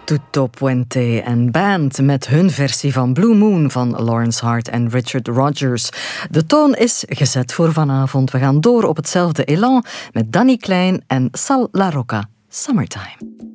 Tutto Puente en Band met hun versie van Blue Moon van Lawrence Hart en Richard Rodgers. De toon is gezet voor vanavond. We gaan door op hetzelfde elan met Danny Klein en Sal La Rocca. Summertime.